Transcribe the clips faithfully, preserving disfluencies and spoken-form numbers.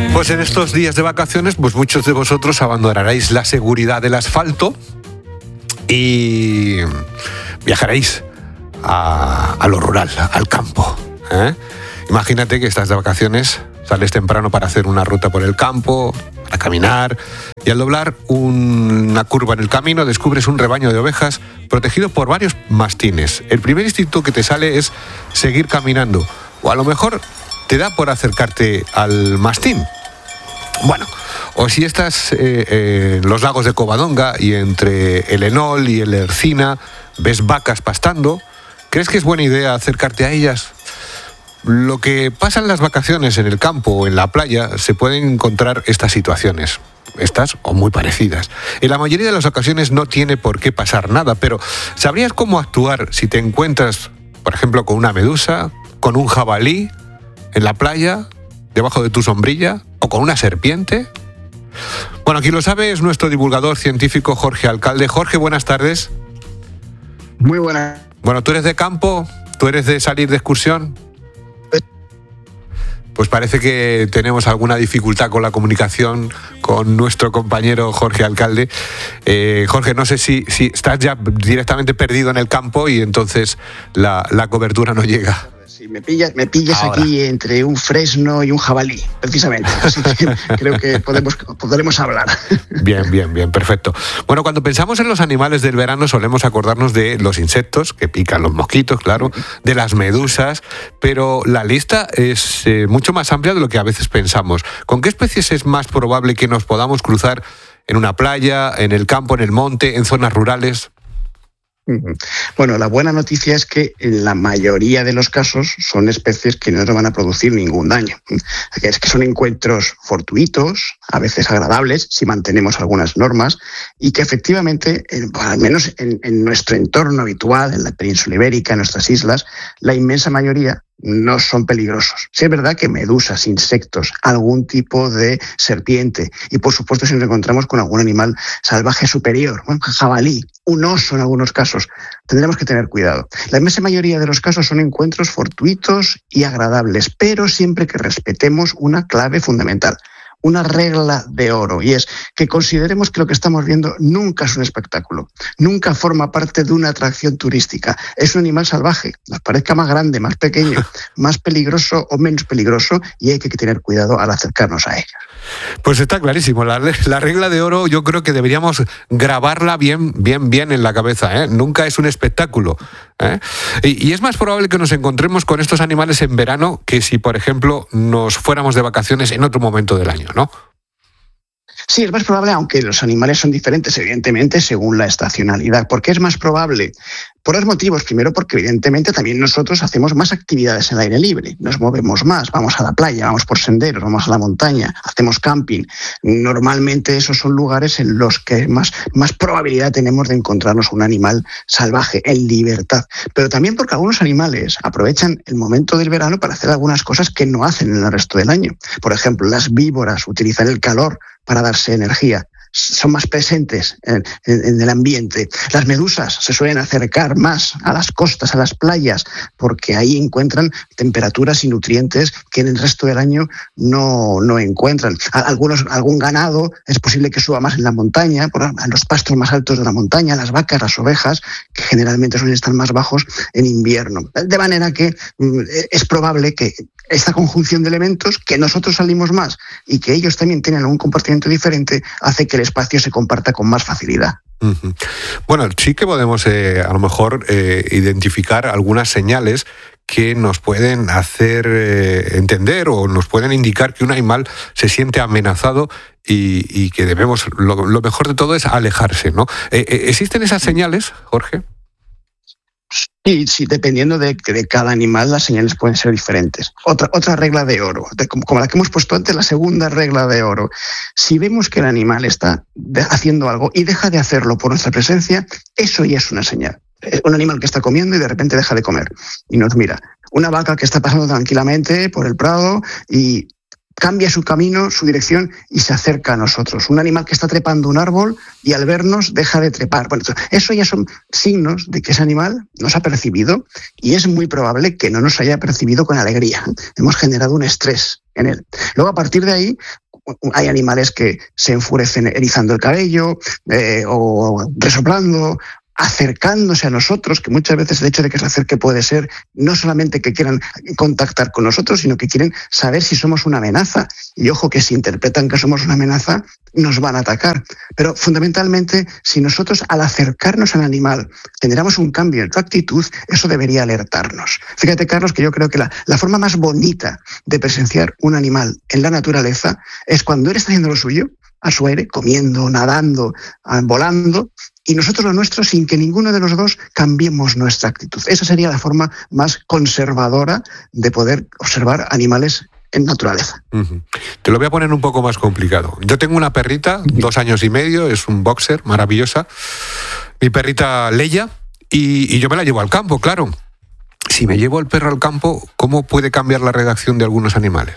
Pues en estos días de vacaciones, pues muchos de vosotros abandonaréis la seguridad del asfalto y viajaréis a, a lo rural, al campo, ¿eh? Imagínate que estás de vacaciones, sales temprano para hacer una ruta por el campo, para caminar, y al doblar una curva en el camino descubres un rebaño de ovejas protegido por varios mastines. El primer instinto que te sale es seguir caminando, o a lo mejor te da por acercarte al mastín. Bueno, o si estás eh, eh, en los lagos de Covadonga y entre el Enol y el Ercina ves vacas pastando, ¿crees que es buena idea acercarte a ellas? Lo que pasa en las vacaciones en el campo o en la playa, se pueden encontrar estas situaciones, estas o muy parecidas. En la mayoría de las ocasiones no tiene por qué pasar nada, pero ¿sabrías cómo actuar si te encuentras, por ejemplo, con una medusa, con un jabalí en la playa, debajo de tu sombrilla, o con una serpiente? Bueno, quien lo sabe es nuestro divulgador científico Jorge Alcalde. Jorge, buenas tardes. Muy buenas. Bueno, ¿tú eres de campo? ¿Tú eres de salir de excursión? Pues parece que tenemos alguna dificultad con la comunicación con nuestro compañero Jorge Alcalde. Eh, Jorge, no sé si, si estás ya directamente perdido en el campo y entonces la, la cobertura no llega. Sí, me pillas, me pillas aquí entre un fresno y un jabalí, precisamente. Así que creo que podemos, podremos hablar. Bien, bien, bien, perfecto. Bueno, cuando pensamos en los animales del verano solemos acordarnos de los insectos, que pican los mosquitos, claro, de las medusas, pero la lista es eh, mucho más amplia de lo que a veces pensamos. ¿Con qué especies es más probable que nos podamos cruzar en una playa, en el campo, en el monte, en zonas rurales? Bueno, la buena noticia es que en la mayoría de los casos son especies que no nos van a producir ningún daño. Es que son encuentros fortuitos, a veces agradables, si mantenemos algunas normas, y que efectivamente, al menos en, en nuestro entorno habitual, en la península ibérica, en nuestras islas, la inmensa mayoría no son peligrosos. Sí es verdad que medusas, insectos, algún tipo de serpiente y por supuesto si nos encontramos con algún animal salvaje superior, un jabalí, un oso en algunos casos, tendremos que tener cuidado. La inmensa mayoría de los casos son encuentros fortuitos y agradables, pero siempre que respetemos una clave fundamental, una regla de oro, y es que consideremos que lo que estamos viendo nunca es un espectáculo, nunca forma parte de una atracción turística. Es un animal salvaje, nos parezca más grande, más pequeño, más peligroso o menos peligroso, y hay que tener cuidado al acercarnos a ellos. Pues está clarísimo, la, la regla de oro yo creo que deberíamos grabarla bien, bien, bien en la cabeza, ¿eh? Nunca es un espectáculo, ¿eh? Y, y es más probable que nos encontremos con estos animales en verano que si, por ejemplo, nos fuéramos de vacaciones en otro momento del año, ¿no? Sí, es más probable, aunque los animales son diferentes, evidentemente, según la estacionalidad. ¿Por qué es más probable? Por dos motivos. Primero, porque evidentemente también nosotros hacemos más actividades en el aire libre. Nos movemos más, vamos a la playa, vamos por senderos, vamos a la montaña, hacemos camping. Normalmente esos son lugares en los que más, más probabilidad tenemos de encontrarnos un animal salvaje, en libertad. Pero también porque algunos animales aprovechan el momento del verano para hacer algunas cosas que no hacen en el resto del año. Por ejemplo, las víboras utilizan el calor para darse energía. Son más presentes en, en, en el ambiente. Las medusas se suelen acercar más a las costas, a las playas, porque ahí encuentran temperaturas y nutrientes que en el resto del año no, no encuentran. Algunos, algún ganado es posible que suba más en la montaña, por, en los pastos más altos de la montaña, las vacas, las ovejas, que generalmente suelen estar más bajos en invierno. De manera que es probable que esta conjunción de elementos, que nosotros salimos más y que ellos también tienen algún comportamiento diferente, hace que el espacio se comparta con más facilidad. Uh-huh. Bueno, sí que podemos eh, a lo mejor eh, identificar algunas señales que nos pueden hacer eh, entender o nos pueden indicar que un animal se siente amenazado y, y que debemos, lo, lo mejor de todo es alejarse, ¿no? Eh, eh, ¿Existen esas señales, Jorge? Sí, sí, dependiendo de, de cada animal, las señales pueden ser diferentes. Otra, otra regla de oro, de, como, como la que hemos puesto antes, la segunda regla de oro. Si vemos que el animal está de, haciendo algo y deja de hacerlo por nuestra presencia, eso ya es una señal. Un animal que está comiendo y de repente deja de comer y nos mira. Una vaca que está pasando tranquilamente por el prado y cambia su camino, su dirección y se acerca a nosotros. Un animal que está trepando un árbol y al vernos deja de trepar. Bueno, eso ya son signos de que ese animal nos ha percibido y es muy probable que no nos haya percibido con alegría. Hemos generado un estrés en él. Luego, a partir de ahí, hay animales que se enfurecen erizando el cabello eh, o resoplando, acercándose a nosotros, que muchas veces el hecho de que se acerque puede ser no solamente que quieran contactar con nosotros, sino que quieren saber si somos una amenaza. Y ojo, que si interpretan que somos una amenaza, nos van a atacar. Pero fundamentalmente, si nosotros al acercarnos al animal generamos un cambio en su actitud, eso debería alertarnos. Fíjate, Carlos, que yo creo que la, la forma más bonita de presenciar un animal en la naturaleza es cuando él está haciendo lo suyo, a su aire, comiendo, nadando, volando, y nosotros lo nuestro sin que ninguno de los dos cambiemos nuestra actitud. Esa sería la forma más conservadora de poder observar animales en naturaleza. Uh-huh. Te lo voy a poner un poco más complicado. Yo tengo una perrita, dos años y medio, es un boxer, maravillosa, mi perrita Leia, y, y yo me la llevo al campo, claro. Si me llevo el perro al campo, ¿cómo puede cambiar la reacción de algunos animales?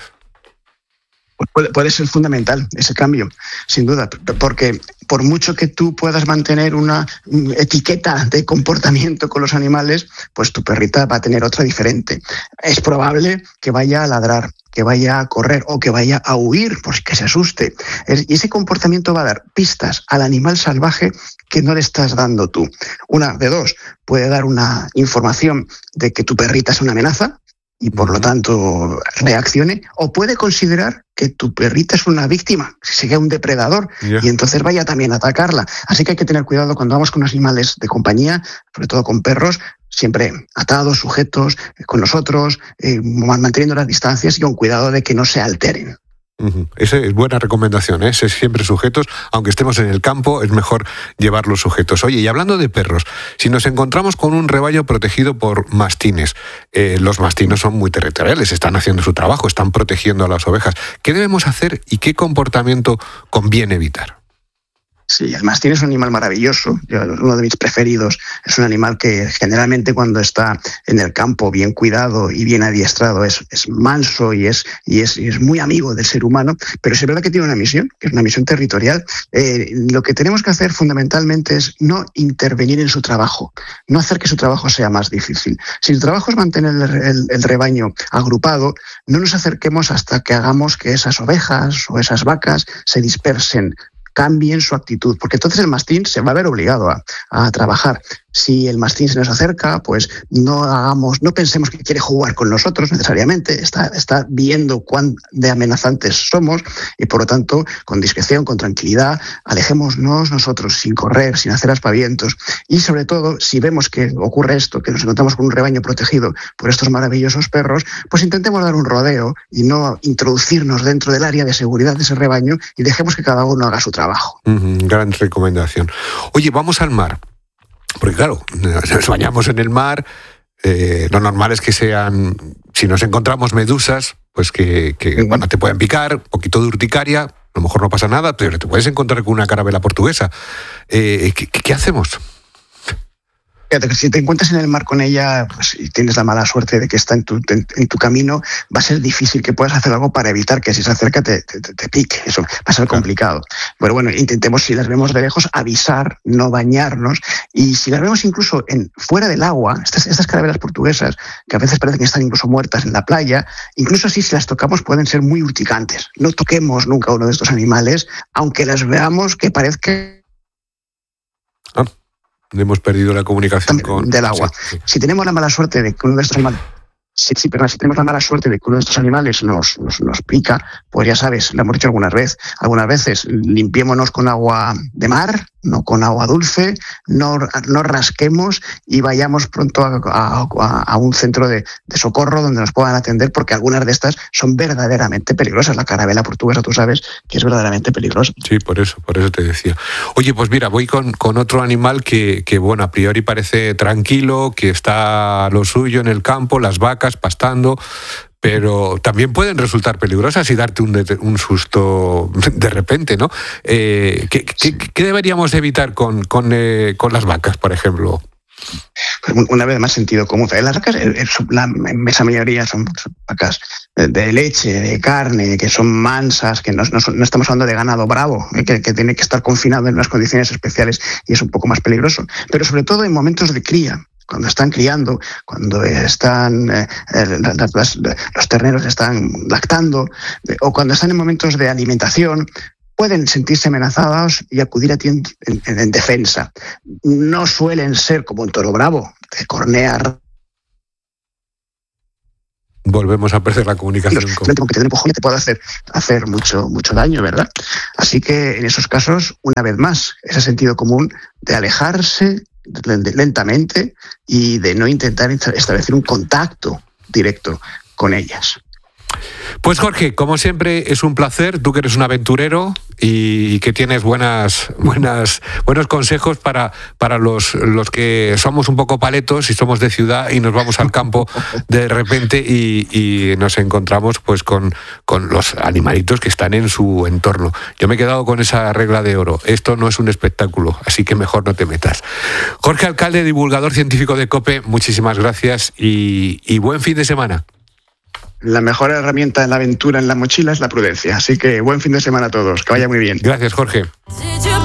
Puede, puede ser fundamental ese cambio, sin duda, porque por mucho que tú puedas mantener una etiqueta de comportamiento con los animales, pues tu perrita va a tener otra diferente. Es probable que vaya a ladrar, que vaya a correr o que vaya a huir, por que se asuste. Y ese comportamiento va a dar pistas al animal salvaje que no le estás dando tú. Una de dos, puede dar una información de que tu perrita es una amenaza, y por lo tanto reaccione, o puede considerar que tu perrita es una víctima, que sea un depredador, yeah. y entonces vaya también a atacarla. Así que hay que tener cuidado cuando vamos con los animales de compañía, sobre todo con perros, siempre atados, sujetos, con nosotros, eh, manteniendo las distancias y con cuidado de que no se alteren. Uh-huh. Esa es buena recomendación, ¿eh? Ese siempre sujetos, aunque estemos en el campo, es mejor llevarlos sujetos. Oye, y hablando de perros, si nos encontramos con un rebaño protegido por mastines, eh, los mastines son muy territoriales, están haciendo su trabajo, están protegiendo a las ovejas. ¿Qué debemos hacer y qué comportamiento conviene evitar? Sí, el mastín es un animal maravilloso, yo, uno de mis preferidos. Es un animal que generalmente cuando está en el campo bien cuidado y bien adiestrado es, es manso y es, y, es, y es muy amigo del ser humano, pero es verdad que tiene una misión, que es una misión territorial. Eh, lo que tenemos que hacer fundamentalmente es no intervenir en su trabajo, no hacer que su trabajo sea más difícil. Si el trabajo es mantener el, el, el rebaño agrupado, no nos acerquemos hasta que hagamos que esas ovejas o esas vacas se dispersen, cambien su actitud, porque entonces el mastín se va a ver obligado a, a trabajar. Si el mastín se nos acerca, pues no hagamos, no pensemos que quiere jugar con nosotros necesariamente, está, está viendo cuán de amenazantes somos y por lo tanto, con discreción, con tranquilidad, alejémonos nosotros sin correr, sin hacer aspavientos y sobre todo, si vemos que ocurre esto, que nos encontramos con un rebaño protegido por estos maravillosos perros, pues intentemos dar un rodeo y no introducirnos dentro del área de seguridad de ese rebaño y dejemos que cada uno haga su trabajo. Uh-huh, gran recomendación. Oye, vamos al mar. Porque claro, nos bañamos en el mar, eh, lo normal es que sean, si nos encontramos medusas, pues que, que bueno, te pueden picar, un poquito de urticaria, a lo mejor no pasa nada, pero te puedes encontrar con una carabela portuguesa. Eh, ¿qué, ¿Qué hacemos? Si te encuentras en el mar con ella, pues, y tienes la mala suerte de que está en tu, en, en tu camino, va a ser difícil que puedas hacer algo para evitar que si se acerca te, te, te pique. Eso va a ser complicado. Pero bueno, intentemos, si las vemos de lejos, avisar, no bañarnos. Y si las vemos incluso en, fuera del agua, estas, estas carabelas portuguesas, que a veces parecen que están incluso muertas en la playa, incluso así si las tocamos pueden ser muy urticantes. No toquemos nunca uno de estos animales, aunque las veamos que parezca... Ah. Hemos perdido la comunicación con... del agua. Sí, sí. Si tenemos la mala suerte de que uno de estos animales... Sí, sí, pero si tenemos la mala suerte de que uno de estos animales nos, nos, nos pica, pues ya sabes, lo hemos dicho algunas veces, algunas veces, limpiémonos con agua de mar, no con agua dulce, no, no rasquemos y vayamos pronto a, a, a un centro de, de socorro donde nos puedan atender, porque algunas de estas son verdaderamente peligrosas. La carabela portuguesa, tú sabes que es verdaderamente peligrosa. Sí, por eso, por eso te decía. Oye, pues mira, voy con, con otro animal que, que, bueno, a priori parece tranquilo, que está a lo suyo en el campo, las vacas pastando, pero también pueden resultar peligrosas y darte un, de, un susto de repente, ¿no? Eh, ¿qué, qué, ¿Qué deberíamos evitar con, con, eh, con las vacas, por ejemplo? Una vez más sentido común. Las vacas, la inmensa mayoría son vacas de leche, de carne, que son mansas, que no, no, no estamos hablando de ganado bravo, que, que tiene que estar confinado en unas condiciones especiales y es un poco más peligroso. Pero sobre todo en momentos de cría, cuando están criando, cuando están eh, las, las, los terneros están lactando, eh, o cuando están en momentos de alimentación, pueden sentirse amenazados y acudir a ti en, en, en defensa. No suelen ser como un toro bravo, de cornea. Volvemos a perder la comunicación. Con... Como que te den un empujón te puede hacer, hacer mucho, mucho daño, ¿verdad? Así que en esos casos, una vez más, ese sentido común de alejarse lentamente y de no intentar establecer un contacto directo con ellas. Pues Jorge, como siempre es un placer, tú que eres un aventurero y que tienes buenas, buenas, buenos consejos para, para los, los que somos un poco paletos y somos de ciudad y nos vamos al campo de repente y, y nos encontramos pues con, con los animalitos que están en su entorno. Yo me he quedado con esa regla de oro, esto no es un espectáculo, así que mejor no te metas. Jorge Alcalde, divulgador científico de COPE, muchísimas gracias y, y buen fin de semana. La mejor herramienta en la aventura en la mochila es la prudencia. Así que buen fin de semana a todos. Que vaya muy bien. Gracias, Jorge.